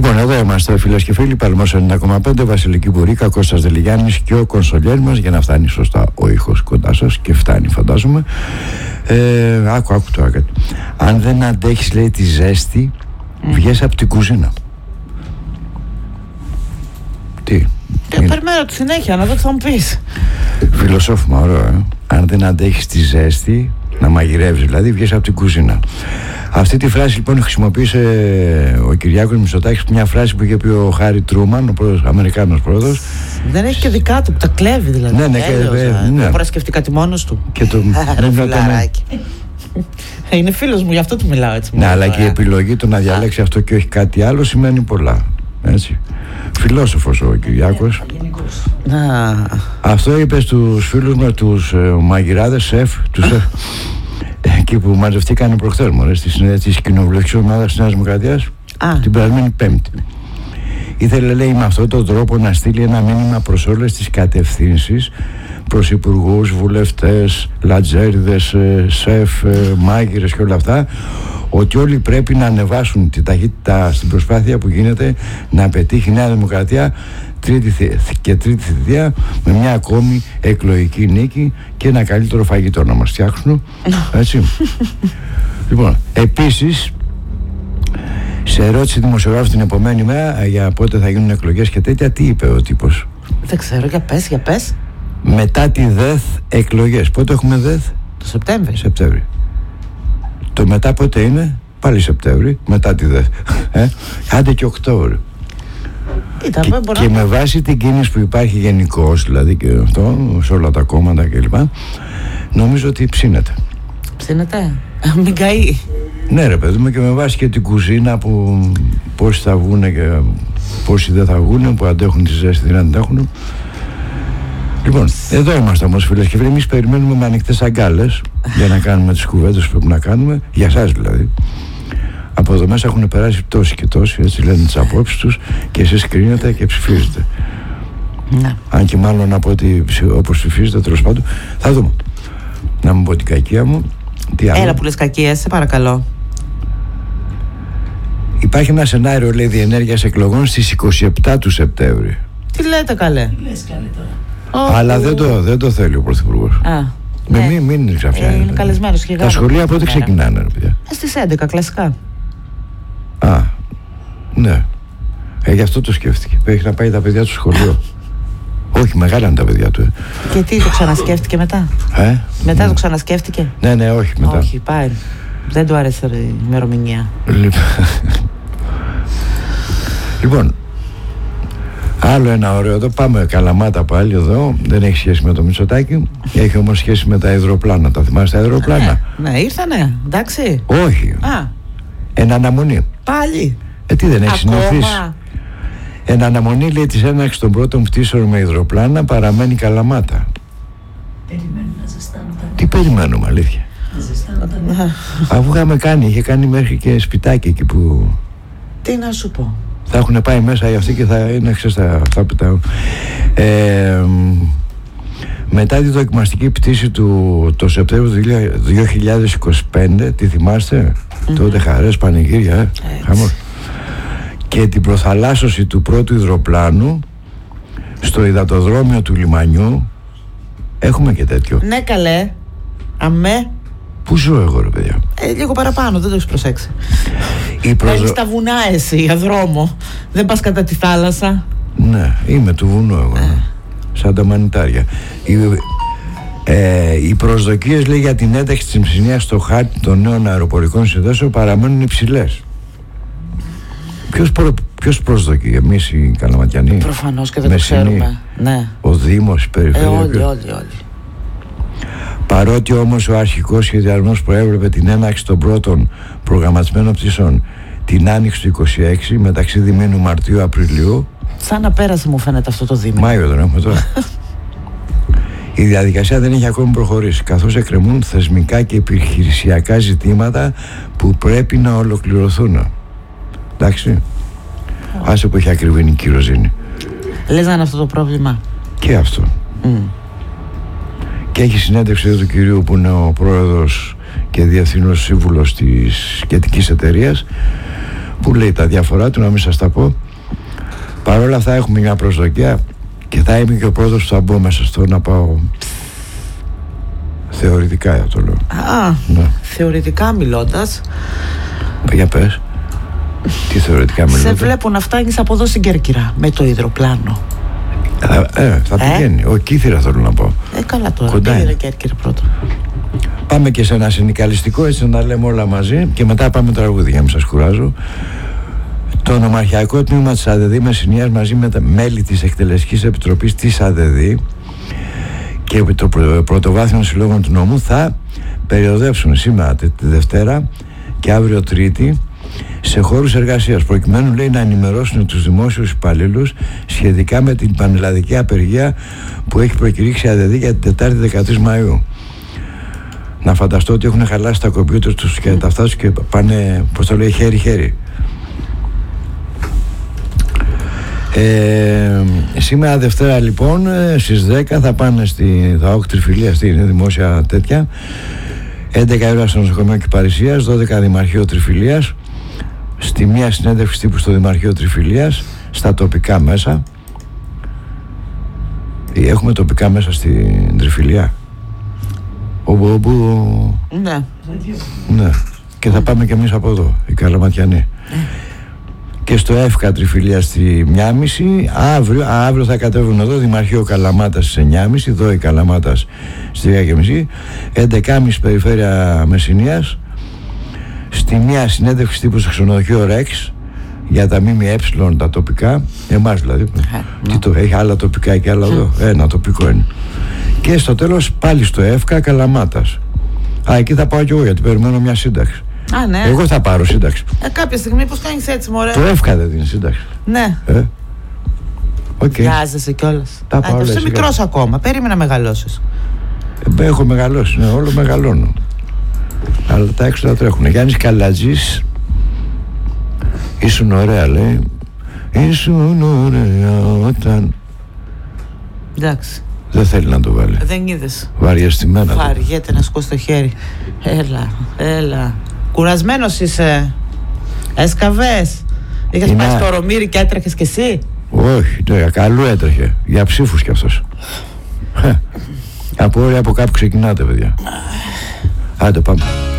Λοιπόν, εδώ είμαστε φίλες και φίλοι, Παλμός 90,5, Βασιλική Μπουρίκα, Κώστας Δελιγιάννης και ο κονσολιέρ μας, για να φτάνει σωστά ο ήχος κοντά σας, και φτάνει φαντάζομαι. Άκου τώρα κάτι. Αν δεν αντέχεις, λέει, τη ζέστη, βγες από την κουζίνα. Τι? Περιμένω τη συνέχεια, να δω τι θα μου πεις. Φιλοσόφημα, ωραίο. Αν δεν αντέχεις τη ζέστη, να μαγειρεύεις δηλαδή, βγες από την κουζίνα. Αυτή τη φράση λοιπόν χρησιμοποίησε ο Κυριάκος Μητσοτάκης, μια φράση που είχε πει ο Χάρι Τρούμαν, ο πρόεδρος, Αμερικάνος πρόεδρος. Δεν έχει και δικά του που τα κλέβει δηλαδή. Ναι, ναι. Δεν μπορεί να σκεφτεί κάτι μόνος του. Και το φιλαράκι. Είναι φίλος μου, γι' αυτό του μιλάω έτσι. Ναι, αλλά και η επιλογή του να διαλέξει αυτό και όχι κάτι άλλο σημαίνει πολλά. Έτσι. Φιλόσοφος ο Κυριάκος. Αυτό είπε στους φίλους μας, τους μαγειράδες, σεφ, εκεί που μαζευτήκανε προχθές στη συνέντευξη της κοινοβουλευτικής ομάδας της Νέας Δημοκρατίας την περασμένη Πέμπτη. Ήθελε, λέει, με αυτόν τον τρόπο να στείλει ένα μήνυμα προς όλες τις κατευθύνσεις, προς υπουργούς, βουλευτές, λατζέριδες, σεφ, μάγειρες και όλα αυτά, ότι όλοι πρέπει να ανεβάσουν τη ταχύτητα στην προσπάθεια που γίνεται να πετύχει η Νέα Δημοκρατία τρίτη θητεία, με μια ακόμη εκλογική νίκη και ένα καλύτερο φαγητό να μας φτιάξουν. Έτσι. Λοιπόν, επίσης, σε ερώτηση δημοσιογράφου την επομένη μέρα για πότε θα γίνουν εκλογές και τέτοια, τι είπε ο τύπος? Δεν ξέρω, για πες. Μετά τη ΔΕΘ εκλογές. Πότε έχουμε ΔΕΘ? Το Σεπτέμβρη. Το μετά πότε είναι? Πάλι Σεπτέμβρη, μετά τη ΔΕΘ. Άντε και Οκτώβρη. Και με βάση την κίνηση που υπάρχει γενικώς, δηλαδή και αυτό, σε όλα τα κόμματα κλπ, νομίζω ότι ψήνεται. Ψήνεται, μην καεί. Ναι ρε παιδί μου, και με βάση και την κουζίνα που πόσοι θα βγουν και πόσοι δεν θα βγουν, που αντέχουν τη ζέστη, δεν αντέχουν. Λοιπόν, εδώ είμαστε όμως φίλες και φίλοι, εμείς περιμένουμε με ανοιχτές αγκάλες για να κάνουμε τις κουβέντες που πρέπει να κάνουμε, για σας δηλαδή. Από εδώ μέσα έχουν περάσει τόσοι και τόσοι, έτσι λένε τις απόψεις τους, και εσείς κρίνετε και ψηφίζετε. Ναι. Αν και μάλλον από ότι όπως ψηφίζετε, τέλος πάντων, θα δούμε. Να μου πω την κακία μου. Έλα που λες κακίες, σε παρακαλώ. Υπάρχει ένα σενάριο, λέει, διενέργειας εκλογών στις 27 του Σεπτέμβρη. Τι λέτε καλέ? Τι λες καλέ τώρα? Αλλά δεν το θέλει ο Πρωθυπουργός. Μην ξαφνιάζει. Είναι καλεσμένος και τα σχολεία πότε ξεκινάνε, ρε παιδιά? Στις 11 κλασικά. Ναι. Γι' αυτό το σκέφτηκε. Έχει να πάει τα παιδιά του σχολείο. Όχι, μεγάλα είναι τα παιδιά του. Και τι, το ξανασκέφτηκε μετά? Μετά το ξανασκέφτηκε? Ναι, όχι μετά. Όχι, πάει. Δεν του άρεσε η ημερομηνία. Λοιπόν, άλλο ένα ωραίο εδώ. Πάμε Καλαμάτα πάλι εδώ. Δεν έχει σχέση με το Μητσοτάκη. Έχει όμως σχέση με τα υδροπλάνα. Τα θυμάστε τα υδροπλάνα? Ναι, ήρθανε, εντάξει. Όχι. Εν αναμονή. Πάλι. Τι δεν έχει συνηθίσει? Εν αναμονή, λέει, της έναρξης των πρώτων πτήσεων με υδροπλάνα παραμένει Καλαμάτα. Περιμένουν να ζεστάνουν τα νερά. Τι περιμένουμε, αλήθεια? Να ζεστάνουν τα νερά. Αφού είχε κάνει μέχρι και σπιτάκι εκεί που... Τι να σου πω. Θα έχουν πάει μέσα οι αυτοί και θα είναι, ξέρεις, αυτά που τα... Μετά τη δοκιμαστική πτήση του το Σεπτέμβριο του 2025, τη θυμάστε? Τότε χαρές, πανηγύρια, χαμός. Και την προθαλάσσωση του πρώτου υδροπλάνου στο υδατοδρόμιο του λιμανιού. Έχουμε και τέτοιο. Ναι καλέ. Αμέ. Πού ζω εγώ, ρε παιδιά? Λίγο παραπάνω, δεν το έχεις προσέξει. Παίρνεις τα βουνά εσύ για δρόμο. Δεν πας κατά τη θάλασσα. Ναι, είμαι του βουνού εγώ. Σαν τα μανιτάρια. Οι προσδοκίες, λέει, για την ένταξη της Μεσσηνίας στο χάρτη των νέων αεροπορικών συνδέσεων παραμένουν υψηλές. Ποιος προσδοκεί? Εμείς οι Καλαματιανοί? Προφανώς και δεν το ξέρουμε. Ναι. Ο Δήμος, η περιφέρεια? Όλοι. Παρότι όμως ο αρχικός σχεδιασμός προέβλεπε την έναρξη των πρώτων προγραμματισμένων πτήσεων την άνοιξη του 26 μεταξύ διμήνου Μαρτίου-Απριλίου. Σαν να πέρασε, μου φαίνεται, αυτό το δίμηνο. Μάιο δεν έχουμε τώρα. Η διαδικασία δεν έχει ακόμη προχωρήσει, καθώς εκκρεμούν θεσμικά και επιχειρησιακά ζητήματα που πρέπει να ολοκληρωθούν. Εντάξει. Άσε που έχει ακριβήνει η κυροζήνη. Λες να είναι αυτό το πρόβλημα? Και αυτό. Και έχει συνέντευξη εδώ του κυρίου που είναι ο πρόεδρος και διευθύνος σύμβουλος της σχετικής εταιρείας, που λέει τα διάφορά του, να μην σας τα πω. Παρ' όλα αυτά έχουμε μια προσδοκία και θα είμαι και ο πρώτος που θα μπω μέσα στο να πάω. Θεωρητικά το λέω. Ναι. Θεωρητικά μιλώντας. Για πες. Τι θεωρητικά μιλώντας? Σε βλέπω να φτάνεις από εδώ στην Κέρκυρα με το υδροπλάνο. Θα πηγαίνει. Ο Κύθυρα θέλω να πω. Καλά τώρα. Κοντά είναι Κέρκυρα πρώτα. Πάμε και σε ένα συνδικαλιστικό, έτσι να τα λέμε όλα μαζί, και μετά πάμε τραγούδι για να μην σας κουράζω. Το νομαρχιακό τμήμα της ΑΔΔ Μεσσηνίας μαζί με τα μέλη της Εκτελεστικής Επιτροπής της ΑΔΔ και το Πρωτοβάθμιο Συλλόγων του Νομού θα περιοδεύσουν σήμερα τη Δευτέρα και αύριο Τρίτη σε χώρους εργασίας, προκειμένου, λέει, να ενημερώσουν τους δημόσιους υπαλλήλους σχετικά με την πανελλαδική απεργία που έχει προκηρύξει η ΑΔΔ για την Τετάρτη 13 Μαΐου. Να φανταστώ ότι έχουν χαλάσει τα κομπιούτερ τους και τα αυτά τους και πάνε, πώς το λέει, χέρι-χέρι. Σήμερα Δευτέρα λοιπόν στις 10 θα πάνε θα έχω Τριφυλία, είναι δημόσια τέτοια, 11 ώρα στο νοσοκομείο Κυπαρισίας, 12 Δημαρχείο Τριφυλίας, στη μία συνέντευξη τύπου στο Δημαρχείο Τριφυλίας, στα τοπικά μέσα. Έχουμε τοπικά μέσα στην Τριφυλία. Ναι. Ναι. Και θα πάμε και εμείς από εδώ, οι Καλαματιανοί. Και στο ΕΦΚΑ Τριφυλία στη 1.30. Αύριο θα κατέβουν εδώ, Δημαρχείο Καλαμάτας στις 9.30, εδώ η Καλαμάτας στη 10.30, 11.30 Περιφέρεια Μεσσηνίας, στη μία συνέντευξη τύπου στο ξενοδοχείο Ρεξ για τα ΜΜΕ, τα τοπικά, εμάς δηλαδή. Τι το έχει, άλλα τοπικά και άλλα εδώ, ένα τοπικό είναι. Και στο τέλος πάλι στο ΕΦΚΑ Καλαμάτας. Εκεί θα πάω κι εγώ, γιατί περιμένω μια σύνταξη. Ναι. Εγώ θα πάρω σύνταξη. Κάποια στιγμή πώς κάνεις έτσι, μωρέ? Το εύκα δεν είναι σύνταξη. Ναι. Βιάζεσαι κιόλας. Είσαι μικρός ακόμα. Περίμενα να μεγαλώσεις. Έχω μεγαλώσει, όλο μεγαλώνω. Αλλά τα έξοδα τρέχουν. Γιάννης Καλατζής, ήσουν ωραία, λέει. Ήσουν ωραία όταν. Εντάξει. Δεν θέλει να το βάλει. Δεν είδες? Βαριεστημένα. Βαριέται να σηκώσει το χέρι. Έλα. Κουρασμένος είσαι? Έσκαβες? Είχες πάει στο Ρωμήρι και έτρεχες κι εσύ? Όχι, καλού έτρεχε. Για ψήφους κι αυτός. Από κάπου ξεκινάτε, παιδιά. Άντε πάμε.